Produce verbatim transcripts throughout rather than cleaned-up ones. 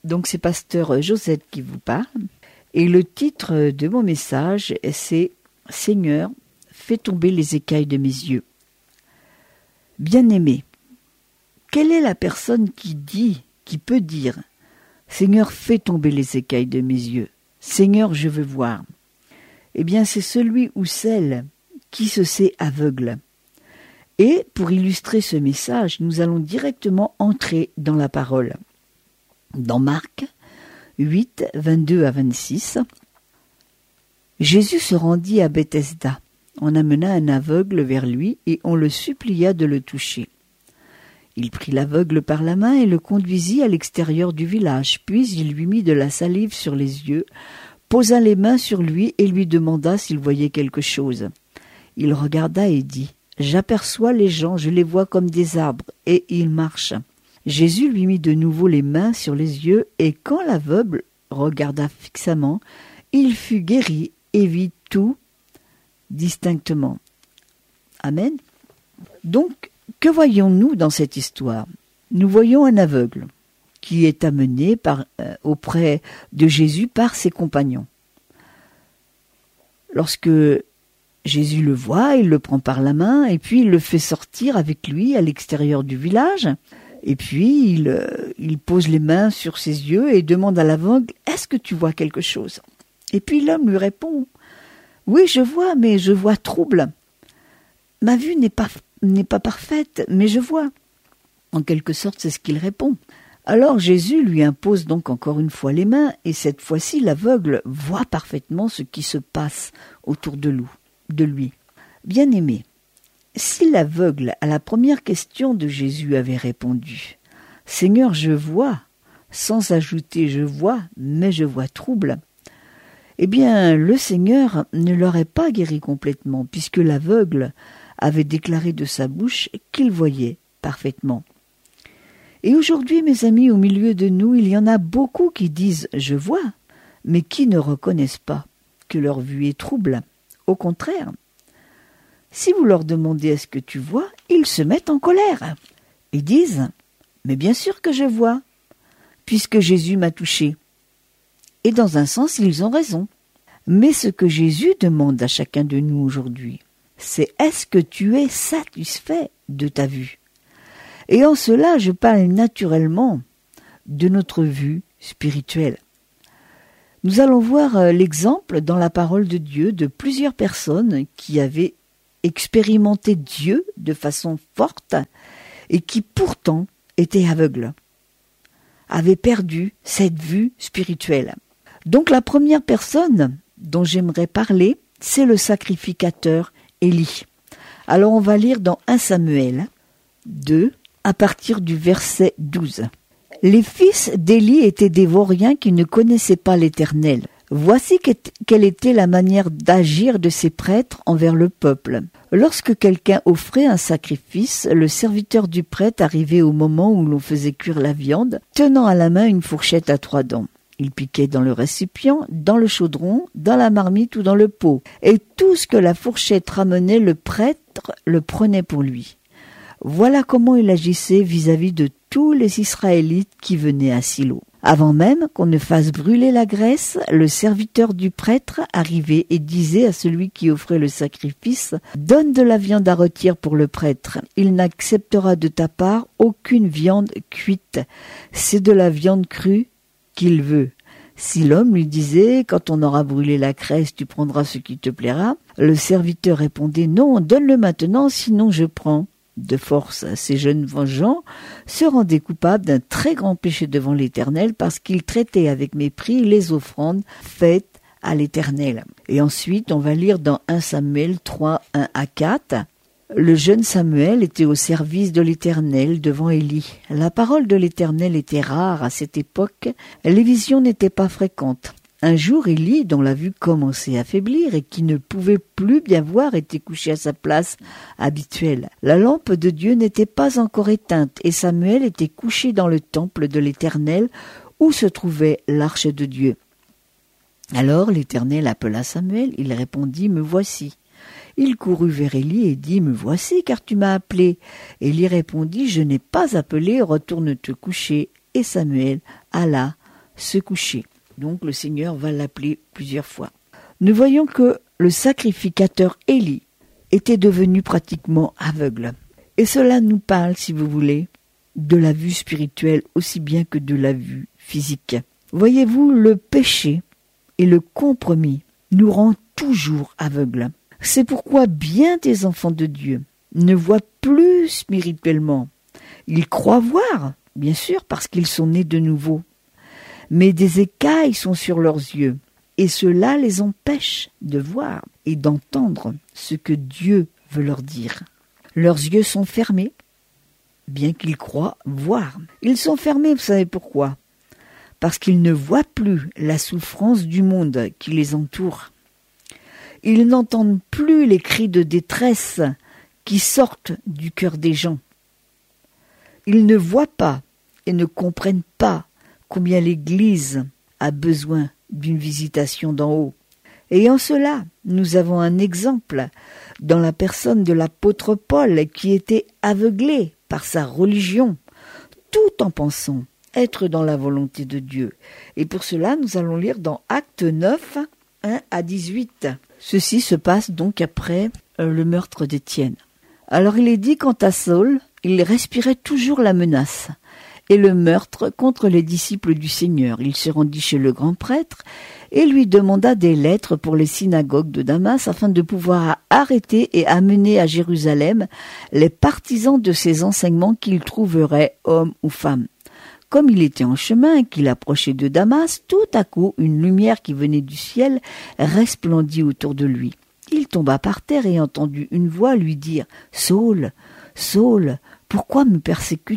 Donc c'est pasteur Josette qui vous parle. Et le titre de mon message, c'est « Seigneur, fais tomber les écailles de mes yeux ». Bien-aimé, quelle est la personne qui dit, qui peut dire « Seigneur, fais tomber les écailles de mes yeux. Seigneur, je veux voir ». Eh bien, c'est celui ou celle qui se sait aveugle. Et pour illustrer ce message, nous allons directement entrer dans la parole. Dans Marc huit, vingt-deux à vingt-six, Jésus se rendit à Bethesda. On amena un aveugle vers lui et on le supplia de le toucher. Il prit l'aveugle par la main et le conduisit à l'extérieur du village. Puis il lui mit de la salive sur les yeux, posa les mains sur lui et lui demanda s'il voyait quelque chose. Il regarda et dit « J'aperçois les gens, je les vois comme des arbres, et ils marchent. » Jésus lui mit de nouveau les mains sur les yeux, et quand l'aveugle regarda fixement, il fut guéri et vit tout distinctement. Amen. Donc, que voyons-nous dans cette histoire? Nous voyons un aveugle qui est amené par, euh, auprès de Jésus par ses compagnons. Lorsque Jésus le voit, il le prend par la main et puis il le fait sortir avec lui à l'extérieur du village. Et puis il, euh, il pose les mains sur ses yeux et demande à l'aveugle « Est-ce que tu vois quelque chose ?» Et puis l'homme lui répond « Oui, je vois, mais je vois trouble. Ma vue n'est pas, n'est pas parfaite, mais je vois. » En quelque sorte, c'est ce qu'il répond. Alors Jésus lui impose donc encore une fois les mains et cette fois-ci l'aveugle voit parfaitement ce qui se passe autour de lui. De lui. Bien-aimé, si l'aveugle à la première question de Jésus avait répondu « Seigneur, je vois », sans ajouter « je vois, mais je vois trouble », eh bien le Seigneur ne l'aurait pas guéri complètement puisque l'aveugle avait déclaré de sa bouche qu'il voyait parfaitement. Et aujourd'hui, mes amis, au milieu de nous, il y en a beaucoup qui disent « je vois », mais qui ne reconnaissent pas que leur vue est trouble. Au contraire, si vous leur demandez « est-ce que tu vois ?», ils se mettent en colère. Ils disent « mais bien sûr que je vois, puisque Jésus m'a touché ». Et dans un sens, ils ont raison. Mais ce que Jésus demande à chacun de nous aujourd'hui, c'est « est-ce que tu es satisfait de ta vue ?» Et en cela, je parle naturellement de notre vue spirituelle. Nous allons voir l'exemple dans la parole de Dieu de plusieurs personnes qui avaient expérimenté Dieu de façon forte et qui pourtant étaient aveugles, avaient perdu cette vue spirituelle. Donc la première personne dont j'aimerais parler, c'est le sacrificateur Élie. Alors on va lire dans un Samuel deux, à partir du verset douze. Les fils d'Élie étaient des vauriens qui ne connaissaient pas l'Éternel. Voici quelle était la manière d'agir de ces prêtres envers le peuple. Lorsque quelqu'un offrait un sacrifice, le serviteur du prêtre arrivait au moment où l'on faisait cuire la viande, tenant à la main une fourchette à trois dents. Il piquait dans le récipient, dans le chaudron, dans la marmite ou dans le pot. Et tout ce que la fourchette ramenait, le prêtre le prenait pour lui. Voilà comment il agissait vis-à-vis de tous les Israélites qui venaient à Silo. Avant même qu'on ne fasse brûler la graisse, le serviteur du prêtre arrivait et disait à celui qui offrait le sacrifice « Donne de la viande à rôtir pour le prêtre. Il n'acceptera de ta part aucune viande cuite. C'est de la viande crue qu'il veut. » Si l'homme lui disait « Quand on aura brûlé la graisse, tu prendras ce qui te plaira », le serviteur répondait « Non, donne-le maintenant, sinon je prends. » De force, ces jeunes gens se rendaient coupables d'un très grand péché devant l'Éternel parce qu'ils traitaient avec mépris les offrandes faites à l'Éternel. Et ensuite, on va lire dans un Samuel trois, un à quatre. Le jeune Samuel était au service de l'Éternel devant Élie. La parole de l'Éternel était rare à cette époque, les visions n'étaient pas fréquentes. Un jour, Élie, dont la vue commençait à faiblir et qui ne pouvait plus bien voir, était couché à sa place habituelle. La lampe de Dieu n'était pas encore éteinte et Samuel était couché dans le temple de l'Éternel où se trouvait l'arche de Dieu. Alors l'Éternel appela Samuel, il répondit « Me voici ». Il courut vers Élie et dit « Me voici, car tu m'as appelé ». Élie répondit « Je n'ai pas appelé, retourne te coucher ». Et Samuel alla se coucher. Donc le Seigneur va l'appeler plusieurs fois. Nous voyons que le sacrificateur Élie était devenu pratiquement aveugle. Et cela nous parle, si vous voulez, de la vue spirituelle aussi bien que de la vue physique. Voyez-vous, le péché et le compromis nous rend toujours aveugles. C'est pourquoi bien des enfants de Dieu ne voient plus spirituellement. Ils croient voir, bien sûr, parce qu'ils sont nés de nouveau. Mais des écailles sont sur leurs yeux, et cela les empêche de voir et d'entendre ce que Dieu veut leur dire. Leurs yeux sont fermés, bien qu'ils croient voir. Ils sont fermés, vous savez pourquoi ? Parce qu'ils ne voient plus la souffrance du monde qui les entoure. Ils n'entendent plus les cris de détresse qui sortent du cœur des gens. Ils ne voient pas et ne comprennent pas combien l'Église a besoin d'une visitation d'en haut. Et en cela, nous avons un exemple dans la personne de l'apôtre Paul qui était aveuglé par sa religion, tout en pensant être dans la volonté de Dieu. Et pour cela, nous allons lire dans Actes neuf, un à dix-huit. Ceci se passe donc après euh, le meurtre d'Étienne. Alors il est dit, quant à Saul, il respirait toujours la menace et le meurtre contre les disciples du Seigneur. Il se rendit chez le grand prêtre et lui demanda des lettres pour les synagogues de Damas afin de pouvoir arrêter et amener à Jérusalem les partisans de ses enseignements qu'il trouverait, hommes ou femmes. Comme il était en chemin et qu'il approchait de Damas, tout à coup, une lumière qui venait du ciel resplendit autour de lui. Il tomba par terre et entendit une voix lui dire « Saul, Saul, pourquoi me persécutes-tu »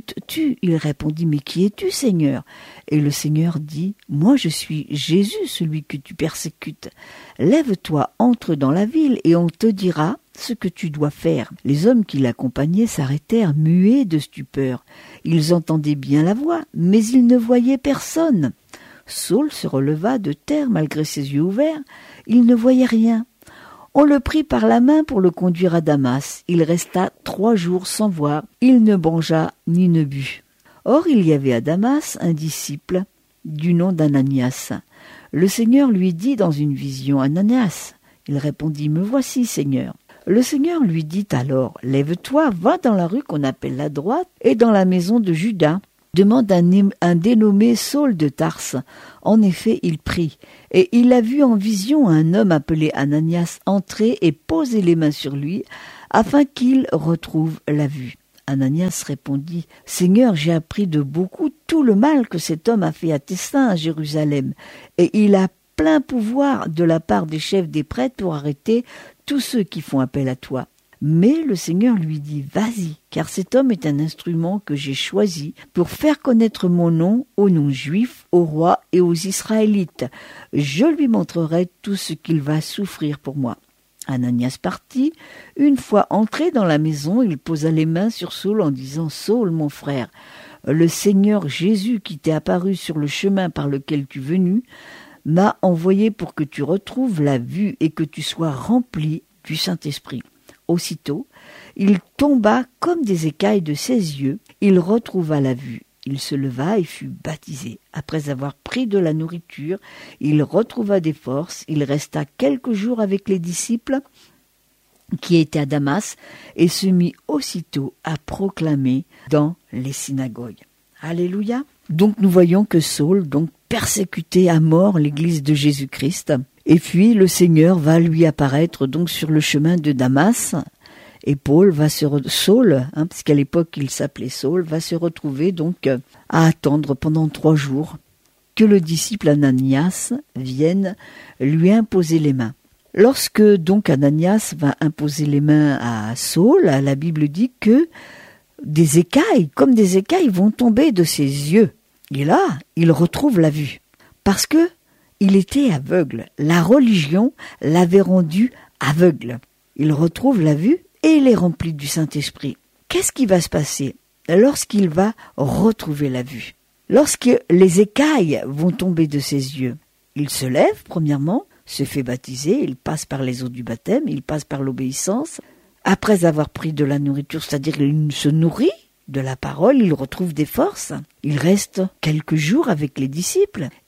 Il répondit « Mais qui es-tu, Seigneur ?» Et le Seigneur dit « Moi je suis Jésus, celui que tu persécutes. Lève-toi, entre dans la ville et on te dira ce que tu dois faire. » Les hommes qui l'accompagnaient s'arrêtèrent, muets de stupeur. Ils entendaient bien la voix, mais ils ne voyaient personne. Saul se releva de terre malgré ses yeux ouverts. Il ne voyait rien. On le prit par la main pour le conduire à Damas. Il resta trois jours sans voir. Il ne mangea ni ne but. Or, il y avait à Damas un disciple du nom d'Ananias. Le Seigneur lui dit dans une vision « Ananias ». Il répondit « Me voici, Seigneur ». Le Seigneur lui dit alors « Lève-toi, va dans la rue qu'on appelle la droite et dans la maison de Judas. Demande un, un dénommé Saul de Tarse. » En effet, il prit, et il a vu en vision un homme appelé Ananias entrer et poser les mains sur lui, afin qu'il retrouve la vue. Ananias répondit « Seigneur, j'ai appris de beaucoup tout le mal que cet homme a fait à tes saints à Jérusalem, et il a plein pouvoir de la part des chefs des prêtres pour arrêter tous ceux qui font appel à toi. » Mais le Seigneur lui dit « Vas-y, car cet homme est un instrument que j'ai choisi pour faire connaître mon nom aux non-juifs, aux rois et aux Israélites. Je lui montrerai tout ce qu'il va souffrir pour moi. » Ananias partit. Une fois entré dans la maison, il posa les mains sur Saul en disant « Saul, mon frère, le Seigneur Jésus qui t'est apparu sur le chemin par lequel tu es venu, m'a envoyé pour que tu retrouves la vue et que tu sois rempli du Saint-Esprit. » Aussitôt, il tomba comme des écailles de ses yeux, il retrouva la vue. Il se leva et fut baptisé. Après avoir pris de la nourriture, il retrouva des forces, il resta quelques jours avec les disciples qui étaient à Damas et se mit aussitôt à proclamer dans les synagogues. Alléluia. Donc nous voyons que Saul donc persécutait à mort l'église de Jésus-Christ. Et puis le Seigneur va lui apparaître donc sur le chemin de Damas. Et Paul va se re... Saul, hein, parce qu'à l'époque il s'appelait Saul, va se retrouver donc euh, à attendre pendant trois jours que le disciple Ananias vienne lui imposer les mains. Lorsque donc Ananias va imposer les mains à Saul, la Bible dit que des écailles, comme des écailles, vont tomber de ses yeux. Et là, il retrouve la vue. Parce que il était aveugle. La religion l'avait rendu aveugle. Il retrouve la vue et il est rempli du Saint-Esprit. Qu'est-ce qui va se passer lorsqu'il va retrouver la vue? Lorsque les écailles vont tomber de ses yeux, il se lève, premièrement, se fait baptiser, il passe par les eaux du baptême, il passe par l'obéissance. Après avoir pris de la nourriture, c'est-à-dire qu'il se nourrit de la parole, il retrouve des forces. Il reste quelques jours avec les disciples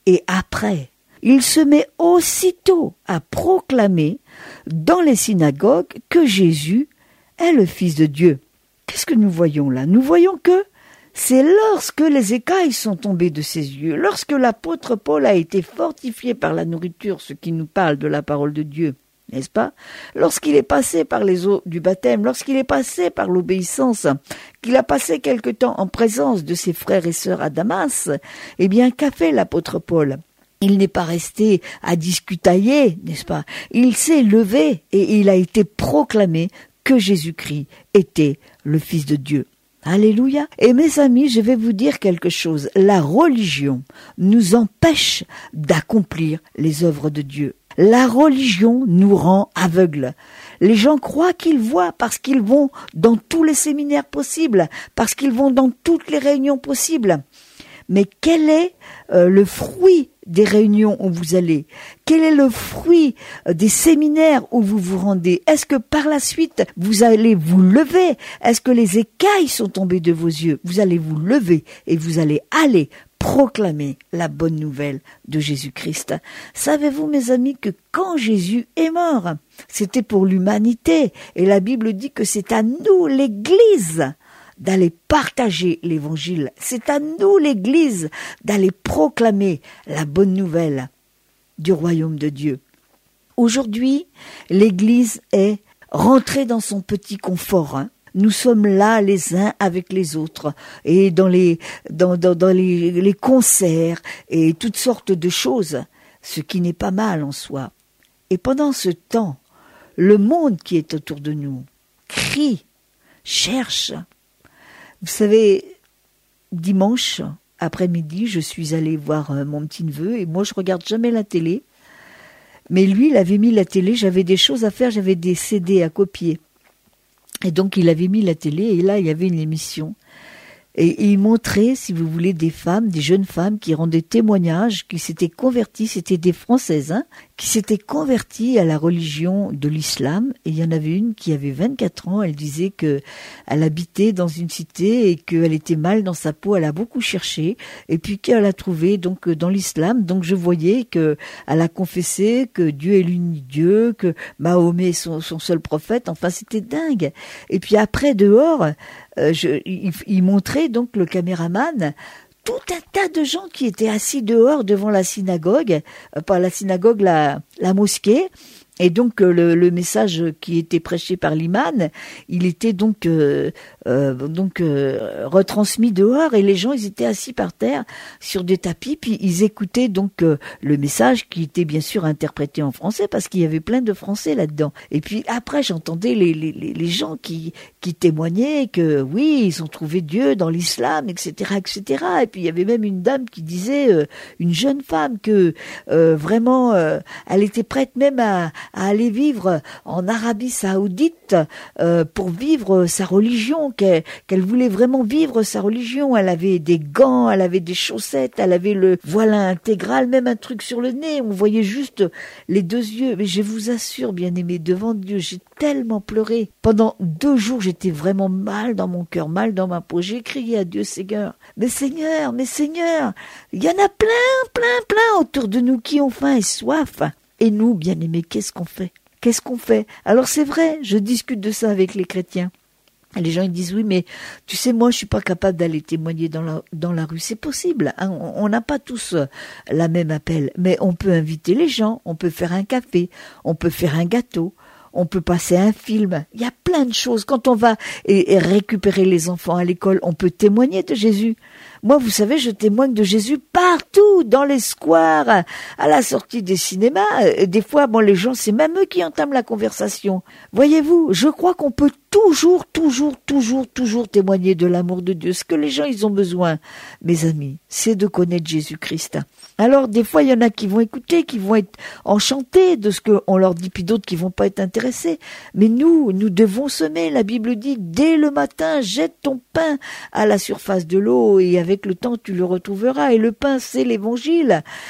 Et après, il se met aussitôt à proclamer dans les synagogues que Jésus est le Fils de Dieu. Qu'est-ce que nous voyons là? Nous voyons que c'est lorsque les écailles sont tombées de ses yeux, lorsque l'apôtre Paul a été fortifié par la nourriture, ce qui nous parle de la parole de Dieu, n'est-ce pas? Lorsqu'il est passé par les eaux du baptême, lorsqu'il est passé par l'obéissance, qu'il a passé quelque temps en présence de ses frères et sœurs à Damas, eh bien, qu'a fait l'apôtre Paul? Il n'est pas resté à discutailler, n'est-ce pas? Il s'est levé et il a été proclamé que Jésus-Christ était le Fils de Dieu. Alléluia. Et mes amis, je vais vous dire quelque chose. La religion nous empêche d'accomplir les œuvres de Dieu. La religion nous rend aveugles. Les gens croient qu'ils voient parce qu'ils vont dans tous les séminaires possibles, parce qu'ils vont dans toutes les réunions possibles. Mais quel est euh, le fruit des réunions où vous allez? Quel est le fruit euh, des séminaires où vous vous rendez? Est-ce que par la suite, vous allez vous lever? Est-ce que les écailles sont tombées de vos yeux? Vous allez vous lever et vous allez aller proclamer la bonne nouvelle de Jésus-Christ. Savez-vous, mes amis, que quand Jésus est mort, c'était pour l'humanité. Et la Bible dit que c'est à nous, l'Église, d'aller partager l'évangile. C'est à nous, l'Église, d'aller proclamer la bonne nouvelle du royaume de Dieu. Aujourd'hui, l'Église est rentrée dans son petit confort. Hein. Nous sommes là les uns avec les autres et dans les dans dans, dans les, les concerts et toutes sortes de choses, ce qui n'est pas mal en soi. Et pendant ce temps, le monde qui est autour de nous crie, cherche. Vous savez, dimanche après-midi, je suis allée voir mon petit-neveu et moi je regarde jamais la télé. Mais lui, il avait mis la télé, j'avais des choses à faire, j'avais des C D à copier. Et donc il avait mis la télé et là il y avait une émission. Et, et il montrait, si vous voulez, des femmes, des jeunes femmes qui rendaient témoignage, qui s'étaient converties, c'était des Françaises, hein, qui s'étaient converties à la religion de l'islam. Et il y en avait une qui avait vingt-quatre ans, elle disait que elle habitait dans une cité et qu'elle était mal dans sa peau, elle a beaucoup cherché, et puis qu'elle a trouvé donc dans l'islam. Donc je voyais que elle a confessé que Dieu est l'unique Dieu, que Mahomet est son, son seul prophète, enfin c'était dingue. Et puis après, dehors, Euh, je, il, il montrait donc le caméraman tout un tas de gens qui étaient assis dehors devant la synagogue, euh, pas la synagogue, la, la mosquée. Et donc euh, le, le message qui était prêché par l'imam, il était donc euh, euh, donc euh, retransmis dehors et les gens ils étaient assis par terre sur des tapis puis ils écoutaient donc euh, le message qui était bien sûr interprété en français parce qu'il y avait plein de français là-dedans. Et puis après j'entendais les les les gens qui qui témoignaient que oui ils ont trouvé Dieu dans l'islam, et cetera, et cetera. Et puis il y avait même une dame qui disait, euh, une jeune femme, que euh, vraiment euh, elle était prête même à à aller vivre en Arabie Saoudite euh, pour vivre sa religion, qu'elle, qu'elle voulait vraiment vivre sa religion. Elle avait des gants, elle avait des chaussettes, elle avait le voile intégral, même un truc sur le nez. On voyait juste les deux yeux. Mais je vous assure, bien-aimés, devant Dieu, j'ai tellement pleuré. Pendant deux jours, j'étais vraiment mal dans mon cœur, mal dans ma peau. J'ai crié à Dieu, Seigneur, mais Seigneur, mais Seigneur, il y en a plein, plein, plein autour de nous qui ont faim et soif. Et nous, bien-aimés, qu'est-ce qu'on fait? Qu'est-ce qu'on fait? Alors c'est vrai, je discute de ça avec les chrétiens. Et les gens ils disent oui, mais tu sais, moi je suis pas capable d'aller témoigner dans la dans la rue. C'est possible, hein, on n'a pas tous la même appel, mais on peut inviter les gens, on peut faire un café, on peut faire un gâteau, on peut passer un film. Il y a plein de choses. Quand on va et, et récupérer les enfants à l'école, on peut témoigner de Jésus. Moi, vous savez, je témoigne de Jésus partout, dans les squares, à la sortie des cinémas. Et des fois, bon, les gens, c'est même eux qui entament la conversation. Voyez-vous, je crois qu'on peut toujours, toujours, toujours, toujours témoigner de l'amour de Dieu. Ce que les gens, ils ont besoin, mes amis, c'est de connaître Jésus-Christ. Alors, des fois, il y en a qui vont écouter, qui vont être enchantés de ce qu'on leur dit, puis d'autres qui vont pas être intéressés. Mais nous, nous devons semer. La Bible dit, dès le matin, jette ton pain à la surface de l'eau et avec Avec le temps, tu le retrouveras. Et le pain, c'est l'évangile. Il y a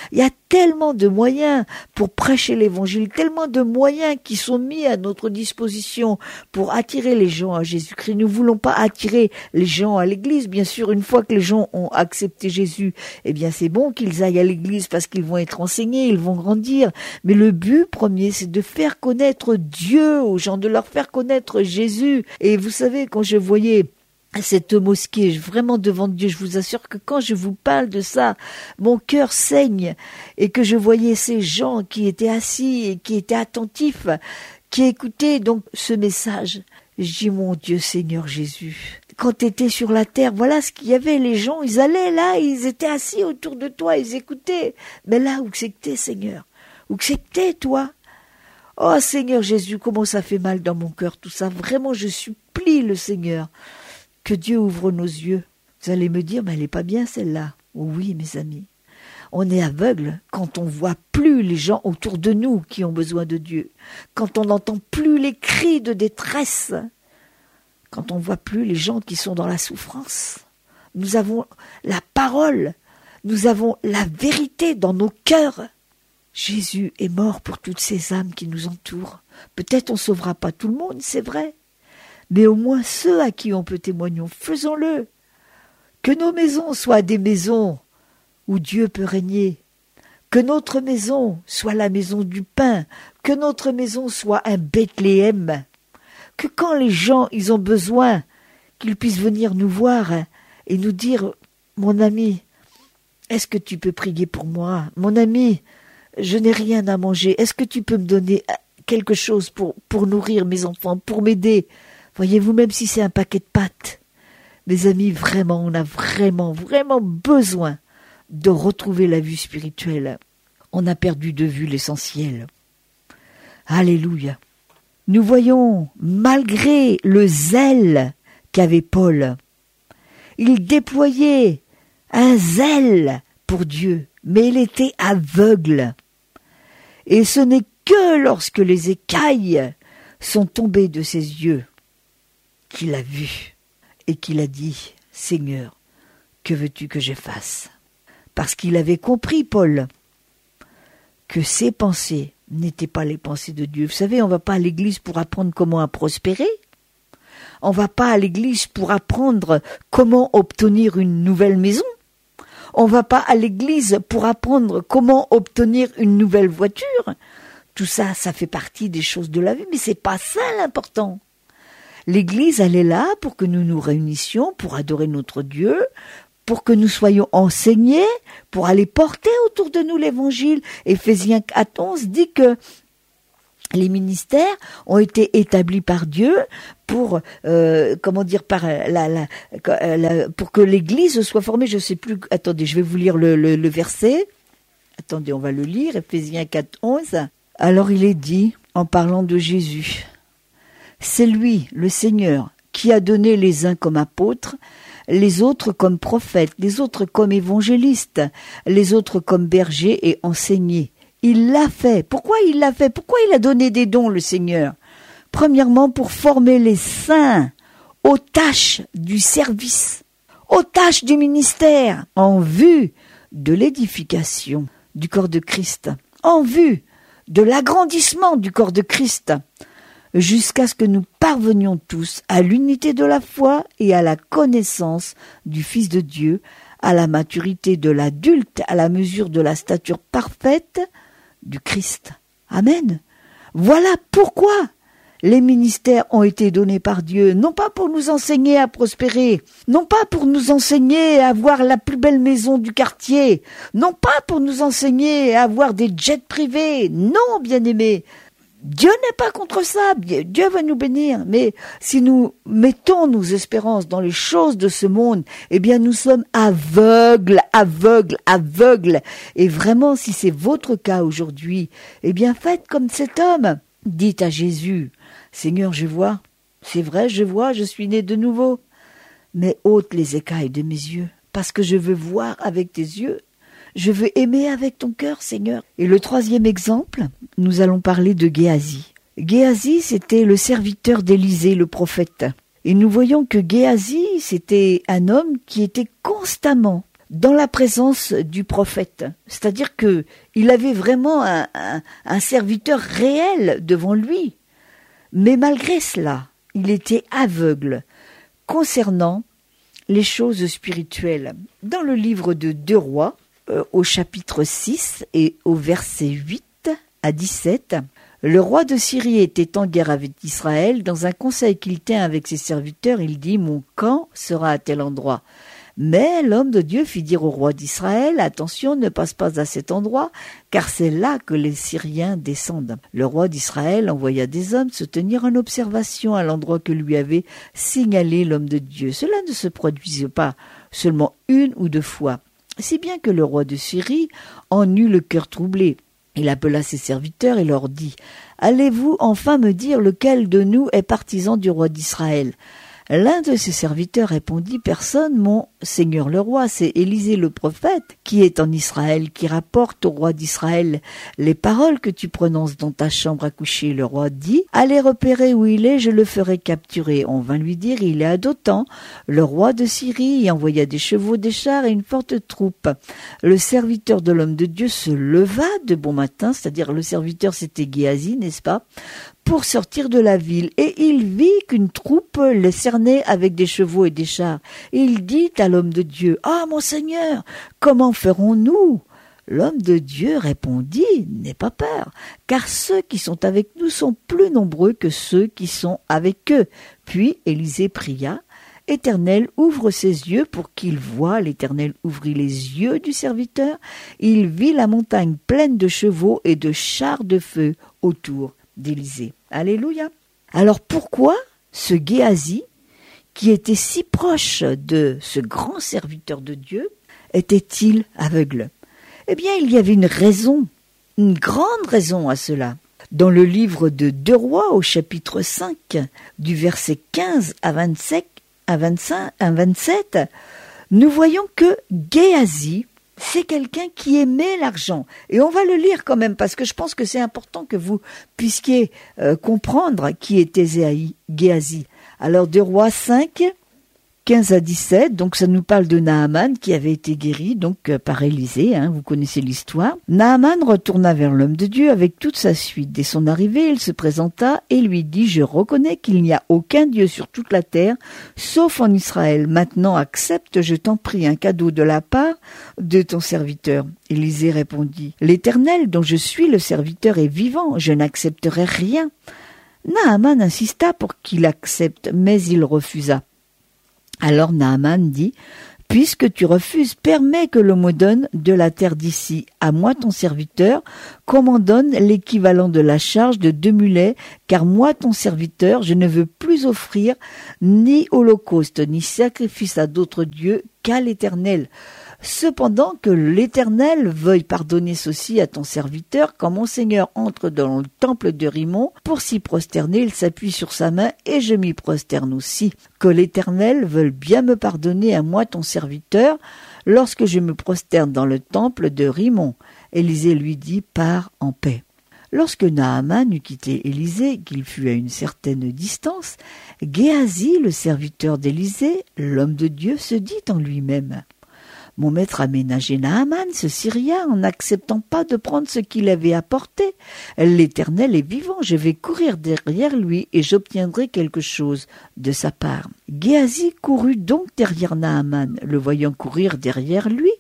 tellement de moyens pour prêcher l'évangile, tellement de moyens qui sont mis à notre disposition pour attirer les gens à Jésus-Christ. Nous ne voulons pas attirer les gens à l'église. Bien sûr, une fois que les gens ont accepté Jésus, eh bien c'est bon qu'ils aillent à l'église parce qu'ils vont être enseignés, ils vont grandir. Mais le but premier, c'est de faire connaître Dieu aux gens, de leur faire connaître Jésus. Et vous savez, quand je voyais cette mosquée, vraiment devant Dieu, je vous assure que quand je vous parle de ça, mon cœur saigne, et que je voyais ces gens qui étaient assis et qui étaient attentifs, qui écoutaient donc ce message. Je dis, mon Dieu Seigneur Jésus, quand tu étais sur la terre, voilà ce qu'il y avait, les gens, ils allaient là, ils étaient assis autour de toi, ils écoutaient. Mais là, où c'est que t'es, Seigneur? Où c'est que t'es, toi? Oh Seigneur Jésus, comment ça fait mal dans mon cœur tout ça. Vraiment, je supplie le Seigneur que Dieu ouvre nos yeux. Vous allez me dire, mais elle n'est pas bien celle-là. Oui, mes amis. On est aveugle quand on voit plus les gens autour de nous qui ont besoin de Dieu. Quand on n'entend plus les cris de détresse. Quand on voit plus les gens qui sont dans la souffrance. Nous avons la parole. Nous avons la vérité dans nos cœurs. Jésus est mort pour toutes ces âmes qui nous entourent. Peut-être on ne sauvera pas tout le monde, c'est vrai. Mais au moins ceux à qui on peut témoigner, faisons-le. Que nos maisons soient des maisons où Dieu peut régner. Que notre maison soit la maison du pain. Que notre maison soit un Bethléem. Que quand les gens ils ont besoin, qu'ils puissent venir nous voir et nous dire, mon ami, est-ce que tu peux prier pour moi? Mon ami, je n'ai rien à manger. Est-ce que tu peux me donner quelque chose pour, pour nourrir mes enfants, pour m'aider? Voyez-vous, même si c'est un paquet de pâtes, mes amis, vraiment, on a vraiment, vraiment besoin de retrouver la vue spirituelle. On a perdu de vue l'essentiel. Alléluia. Nous voyons, malgré le zèle qu'avait Paul, il déployait un zèle pour Dieu, mais il était aveugle. Et ce n'est que lorsque les écailles sont tombées de ses yeux qu'il a vu et qu'il a dit, « Seigneur, que veux-tu que je fasse ?» Parce qu'il avait compris, Paul, que ses pensées n'étaient pas les pensées de Dieu. Vous savez, on ne va pas à l'église pour apprendre comment prospérer. On ne va pas à l'église pour apprendre comment obtenir une nouvelle maison. On ne va pas à l'église pour apprendre comment obtenir une nouvelle voiture. Tout ça, ça fait partie des choses de la vie, mais c'est pas ça l'important. L'église, elle est là pour que nous nous réunissions, pour adorer notre Dieu, pour que nous soyons enseignés, pour aller porter autour de nous l'évangile. Éphésiens quatre onze dit que les ministères ont été établis par Dieu pour, euh, comment dire, par la, la, la, pour que l'Église soit formée. Je sais plus. Attendez, je vais vous lire le, le, le verset. Attendez, on va le lire. Éphésiens quatre onze. Alors il est dit, en parlant de Jésus, c'est lui, le Seigneur, qui a donné les uns comme apôtres, les autres comme prophètes, les autres comme évangélistes, les autres comme bergers et enseignés. Il l'a fait. Pourquoi il l'a fait? Pourquoi il a donné des dons, le Seigneur? Premièrement, pour former les saints aux tâches du service, aux tâches du ministère, en vue de l'édification du corps de Christ, en vue de l'agrandissement du corps de Christ, jusqu'à ce que nous parvenions tous à l'unité de la foi et à la connaissance du Fils de Dieu, à la maturité de l'adulte, à la mesure de la stature parfaite du Christ. Amen. Voilà pourquoi les ministères ont été donnés par Dieu, non pas pour nous enseigner à prospérer, non pas pour nous enseigner à avoir la plus belle maison du quartier, non pas pour nous enseigner à avoir des jets privés, non, bien-aimés. Dieu n'est pas contre ça, Dieu va nous bénir, mais si nous mettons nos espérances dans les choses de ce monde, eh bien nous sommes aveugles, aveugles, aveugles. Et vraiment, si c'est votre cas aujourd'hui, eh bien faites comme cet homme. Dites à Jésus, Seigneur, je vois, c'est vrai, je vois, je suis né de nouveau, mais ôte les écailles de mes yeux, parce que je veux voir avec tes yeux. Je veux aimer avec ton cœur, Seigneur. Et le troisième exemple, nous allons parler de Géasi. Géasi, c'était le serviteur d'Élisée, le prophète. Et nous voyons que Géasi, c'était un homme qui était constamment dans la présence du prophète. C'est-à-dire que il avait vraiment un, un, un serviteur réel devant lui. Mais malgré cela, il était aveugle concernant les choses spirituelles. Dans le livre de Deux Rois, euh, au chapitre six et au verset huit à dix-sept, le roi de Syrie était en guerre avec Israël. Dans un conseil qu'il tient avec ses serviteurs, il dit « Mon camp sera à tel endroit ». Mais l'homme de Dieu fit dire au roi d'Israël « Attention, ne passe pas à cet endroit, car c'est là que les Syriens descendent. » Le roi d'Israël envoya des hommes se tenir en observation à l'endroit que lui avait signalé l'homme de Dieu. Cela ne se produisait pas seulement une ou deux fois, si bien que le roi de Syrie en eut le cœur troublé. Il appela ses serviteurs et leur dit « Allez-vous enfin me dire lequel de nous est partisan du roi d'Israël ?» L'un de ses serviteurs répondit « Personne, mon seigneur le roi, c'est Élisée le prophète qui est en Israël, qui rapporte au roi d'Israël les paroles que tu prononces dans ta chambre à coucher. » Le roi dit « Allez repérer où il est, je le ferai capturer. » On vint lui dire « Il est à Dothan. » Le roi de Syrie y envoya des chevaux, des chars et une forte troupe. Le serviteur de l'homme de Dieu se leva de bon matin, c'est-à-dire le serviteur c'était Géasi, n'est-ce pas, pour sortir de la ville, et il vit qu'une troupe le cernait avec des chevaux et des chars. Il dit à l'homme de Dieu, « Ah, mon Seigneur, comment ferons-nous » L'homme de Dieu répondit, « N'aie pas peur, car ceux qui sont avec nous sont plus nombreux que ceux qui sont avec eux. » Puis Élisée pria, « Éternel, ouvre ses yeux pour qu'il voie. » L'Éternel ouvrit les yeux du serviteur. Il vit la montagne pleine de chevaux et de chars de feu autour d'Élisée. Alléluia. Alors pourquoi ce Géasi, qui était si proche de ce grand serviteur de Dieu, était-il aveugle? Eh bien, il y avait une raison, une grande raison à cela. Dans le livre de Deux Rois, au chapitre cinq, du verset quinze à vingt-sept, à vingt-cinq, à vingt-sept, nous voyons que Géasi, c'est quelqu'un qui aimait l'argent. Et on va le lire quand même, parce que je pense que c'est important que vous puissiez euh, comprendre qui était Géasi. Alors, Deux Rois cinq, quinze à dix-sept, donc ça nous parle de Naaman qui avait été guéri donc euh, par Élisée, hein, vous connaissez l'histoire. Naaman retourna vers l'homme de Dieu avec toute sa suite. Dès son arrivée, il se présenta et lui dit « Je reconnais qu'il n'y a aucun Dieu sur toute la terre, sauf en Israël. Maintenant accepte, je t'en prie, un cadeau de la part de ton serviteur. » Élisée répondit « L'Éternel dont je suis le serviteur est vivant, je n'accepterai rien. » Naaman insista pour qu'il accepte, mais il refusa. Alors Naaman dit, « Puisque tu refuses, permets que l'on me donne de la terre d'ici, à moi ton serviteur, qu'on m'en donne l'équivalent de la charge de deux mulets, car moi ton serviteur, je ne veux plus offrir ni holocauste, ni sacrifice à d'autres dieux qu'à l'Éternel. Cependant que l'Éternel veuille pardonner ceci à ton serviteur, quand mon Seigneur entre dans le temple de Rimmon, pour s'y prosterner, il s'appuie sur sa main, et je m'y prosterne aussi. Que l'Éternel veuille bien me pardonner à moi ton serviteur, lorsque je me prosterne dans le temple de Rimmon. » Élisée lui dit, « Pars en paix. » Lorsque Naaman eut quitté Élisée, qu'il fut à une certaine distance, Géasi, le serviteur d'Élisée, l'homme de Dieu, se dit en lui-même, « Mon maître a ménagé Naaman, ce Syrien, en n'acceptant pas de prendre ce qu'il avait apporté. L'Éternel est vivant, je vais courir derrière lui et j'obtiendrai quelque chose de sa part. » Géasi courut donc derrière Naaman. Le voyant courir derrière lui,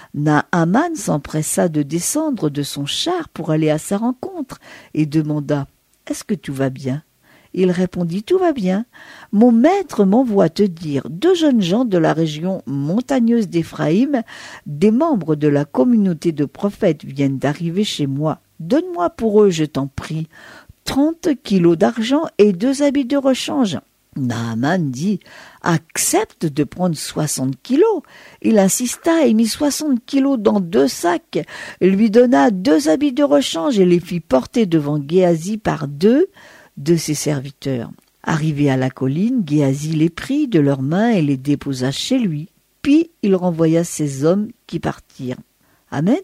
Naaman s'empressa de descendre de son char pour aller à sa rencontre et demanda « Est-ce que tout va bien ?» Il répondit « Tout va bien. Mon maître m'envoie te dire, deux jeunes gens de la région montagneuse d'Éphraïm, des membres de la communauté de prophètes viennent d'arriver chez moi. Donne-moi pour eux, je t'en prie, trente kilos d'argent et deux habits de rechange. » Naaman dit « Accepte de prendre soixante kilos. » Il insista et mit soixante kilos dans deux sacs, lui donna deux habits de rechange et les fit porter devant Géasi par deux de ses serviteurs. Arrivé à la colline, Géasi les prit de leurs mains et les déposa chez lui. Puis il renvoya ses hommes qui partirent. Amen.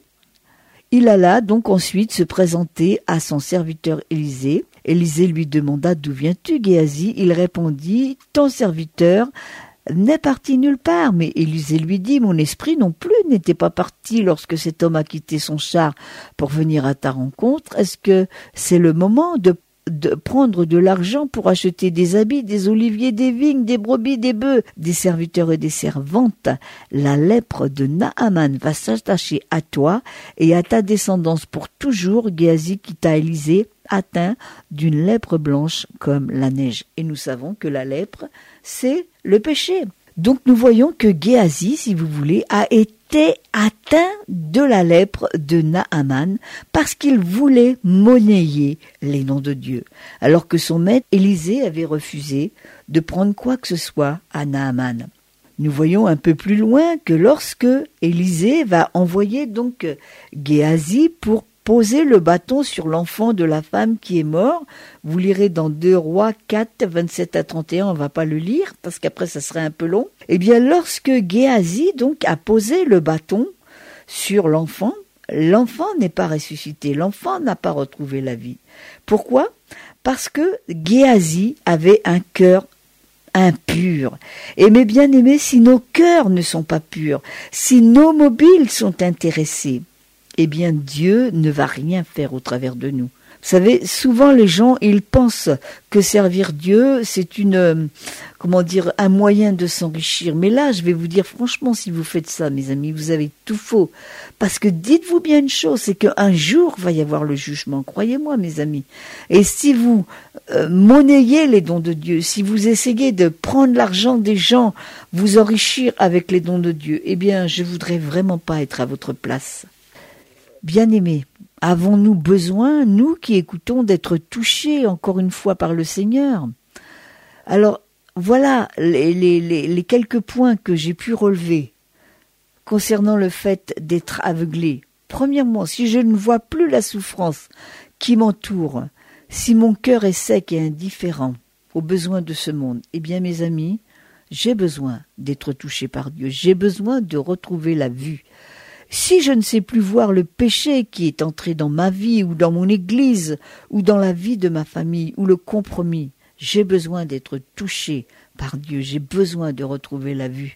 Il alla donc ensuite se présenter à son serviteur Élisée. Élisée lui demanda « D'où viens-tu, Géasi ?» Il répondit « Ton serviteur n'est parti nulle part. Mais Élisée lui dit, mon esprit non plus n'était pas parti lorsque cet homme a quitté son char pour venir à ta rencontre. Est-ce que c'est le moment de, de prendre de l'argent pour acheter des habits, des oliviers, des vignes, des brebis, des bœufs, des serviteurs et des servantes? La lèpre de Naaman va s'attacher à toi et à ta descendance pour toujours. Géasi quitta Élisée atteint d'une lèpre blanche comme la neige. Et nous savons que la lèpre, c'est le péché. Donc nous voyons que Géasi, si vous voulez, a été atteint de la lèpre de Naaman parce qu'il voulait monnayer les noms de Dieu, alors que son maître Élisée avait refusé de prendre quoi que ce soit à Naaman. Nous voyons un peu plus loin que lorsque Élisée va envoyer donc Géasi pour poser le bâton sur l'enfant de la femme qui est mort. Vous lirez dans deux Rois quatre, vingt-sept à trente et un, on ne va pas le lire, parce qu'après ça serait un peu long. Eh bien, lorsque Géasi donc a posé le bâton sur l'enfant, l'enfant n'est pas ressuscité, l'enfant n'a pas retrouvé la vie. Pourquoi ? Parce que Géasi avait un cœur impur. Et mes bien-aimés, si nos cœurs ne sont pas purs, si nos mobiles sont intéressés, eh bien Dieu ne va rien faire au travers de nous. Vous savez, souvent les gens, ils pensent que servir Dieu, c'est une, euh, comment dire, un moyen de s'enrichir. Mais là, je vais vous dire franchement, si vous faites ça, mes amis, vous avez tout faux. Parce que dites-vous bien une chose, c'est qu'un jour va y avoir le jugement. Croyez-moi, mes amis. Et si vous euh, monnayez les dons de Dieu, si vous essayez de prendre l'argent des gens, vous enrichir avec les dons de Dieu, eh bien, je voudrais vraiment pas être à votre place. Bien-aimés, avons-nous besoin, nous qui écoutons, d'être touchés encore une fois par le Seigneur ? Alors, voilà les, les, les, les quelques points que j'ai pu relever concernant le fait d'être aveuglé. Premièrement, si je ne vois plus la souffrance qui m'entoure, si mon cœur est sec et indifférent aux besoins de ce monde, eh bien mes amis, j'ai besoin d'être touché par Dieu, j'ai besoin de retrouver la vue. Si je ne sais plus voir le péché qui est entré dans ma vie ou dans mon église ou dans la vie de ma famille ou le compromis, j'ai besoin d'être touché par Dieu, j'ai besoin de retrouver la vue.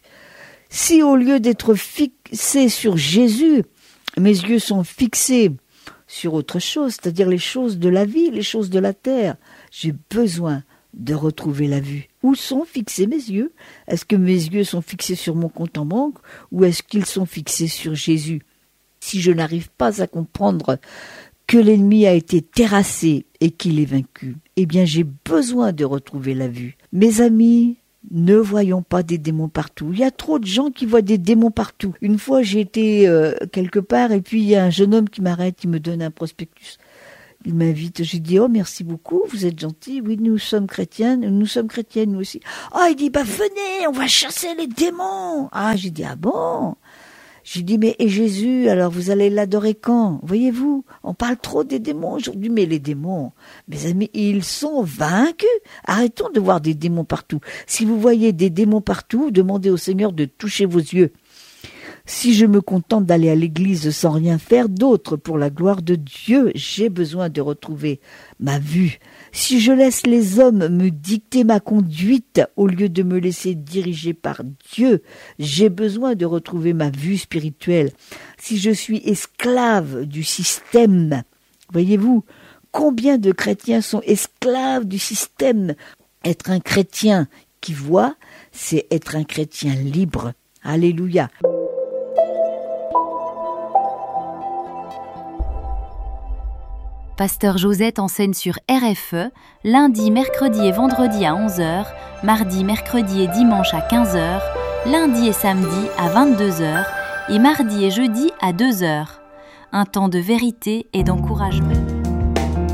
Si au lieu d'être fixé sur Jésus, mes yeux sont fixés sur autre chose, c'est-à-dire les choses de la vie, les choses de la terre, j'ai besoin de retrouver la vue. Où sont fixés mes yeux ? Est-ce que mes yeux sont fixés sur mon compte en banque ou est-ce qu'ils sont fixés sur Jésus ? Si je n'arrive pas à comprendre que l'ennemi a été terrassé et qu'il est vaincu, eh bien j'ai besoin de retrouver la vue. Mes amis, ne voyons pas des démons partout. Il y a trop de gens qui voient des démons partout. Une fois, j'ai été euh, quelque part et puis il y a un jeune homme qui m'arrête, il me donne un prospectus. Il m'invite, j'ai dit, oh merci beaucoup, vous êtes gentil, oui nous sommes chrétiennes, nous sommes chrétiennes nous aussi. Ah, il dit, bah venez, on va chasser les démons. Ah, j'ai dit, ah bon ? J'ai dit, mais et Jésus, alors vous allez l'adorer quand ? Voyez-vous, on parle trop des démons aujourd'hui, mais les démons, mes amis, ils sont vaincus. Arrêtons de voir des démons partout. Si vous voyez des démons partout, demandez au Seigneur de toucher vos yeux. Si je me contente d'aller à l'église sans rien faire d'autre pour la gloire de Dieu, j'ai besoin de retrouver ma vue. Si je laisse les hommes me dicter ma conduite au lieu de me laisser diriger par Dieu, j'ai besoin de retrouver ma vue spirituelle. Si je suis esclave du système, voyez-vous, combien de chrétiens sont esclaves du système ? Être un chrétien qui voit, c'est être un chrétien libre. Alléluia. Pasteur Josette enseigne sur R F E, lundi, mercredi et vendredi à onze heures, mardi, mercredi et dimanche à quinze heures, lundi et samedi à vingt-deux heures et mardi et jeudi à deux heures. Un temps de vérité et d'encouragement.